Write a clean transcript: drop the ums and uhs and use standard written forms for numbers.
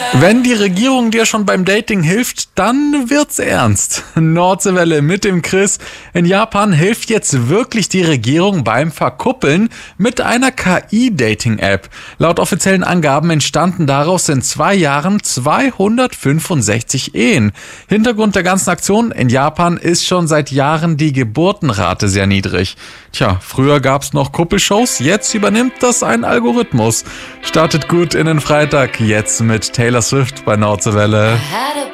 Wenn die Regierung dir schon beim Dating hilft, dann wird's ernst. Nordseewelle mit dem Chris. In Japan hilft jetzt wirklich die Regierung beim Verkuppeln mit einer KI-Dating-App. Laut offiziellen Angaben entstanden daraus in 2 Jahren 265 Ehen. Hintergrund der ganzen Aktion: in Japan ist schon seit Jahren die Geburtenrate sehr niedrig. Tja, früher gab's noch Kuppelshows, jetzt übernimmt das ein Algorithmus. Startet gut in den Freitag, jetzt mit Taylor Swift bei Nordseewelle.